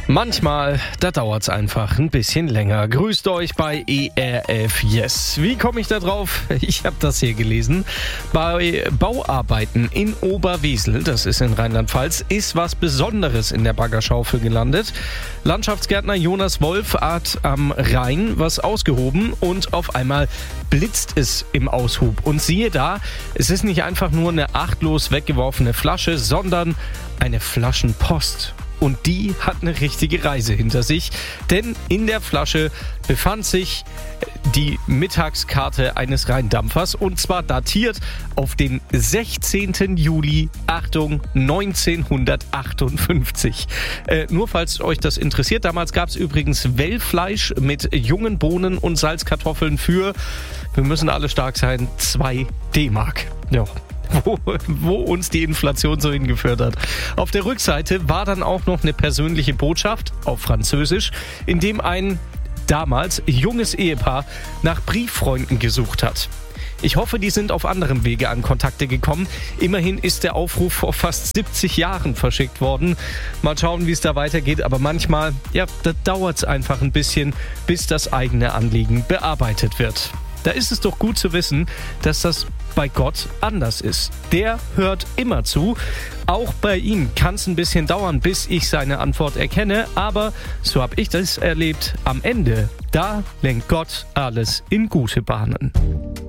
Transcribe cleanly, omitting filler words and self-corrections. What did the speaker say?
Manchmal, da dauert's einfach ein bisschen länger. Grüßt euch bei ERF Yes. Wie komme ich da drauf? Ich habe das hier gelesen. Bei Bauarbeiten in Oberwesel, das ist in Rheinland-Pfalz, ist was Besonderes in der Baggerschaufel gelandet. Landschaftsgärtner Jonas Wolf hat am Rhein was ausgehoben und auf einmal blitzt es im Aushub. Und siehe da, es ist nicht einfach nur eine achtlos weggeworfene Flasche, sondern eine Flaschenpost. Und die hat eine richtige Reise hinter sich, denn in der Flasche befand sich die Mittagskarte eines Rheindampfers und zwar datiert auf den 16. Juli, Achtung, 1958. Nur falls euch das interessiert, damals gab es übrigens Wellfleisch mit jungen Bohnen und Salzkartoffeln für, wir müssen alle stark sein, 2 D-Mark. Ja. Wo uns die Inflation so hingeführt hat. Auf der Rückseite war dann auch noch eine persönliche Botschaft auf Französisch, in dem ein damals junges Ehepaar nach Brieffreunden gesucht hat. Ich hoffe, die sind auf anderem Wege an Kontakte gekommen. Immerhin ist der Aufruf vor fast 70 Jahren verschickt worden. Mal schauen, wie es da weitergeht. Aber manchmal, ja, da dauert es einfach ein bisschen, bis das eigene Anliegen bearbeitet wird. Da ist es doch gut zu wissen, dass das bei Gott anders ist. Der hört immer zu. Auch bei ihm kann es ein bisschen dauern, bis ich seine Antwort erkenne. Aber so habe ich das erlebt. Am Ende, da lenkt Gott alles in gute Bahnen.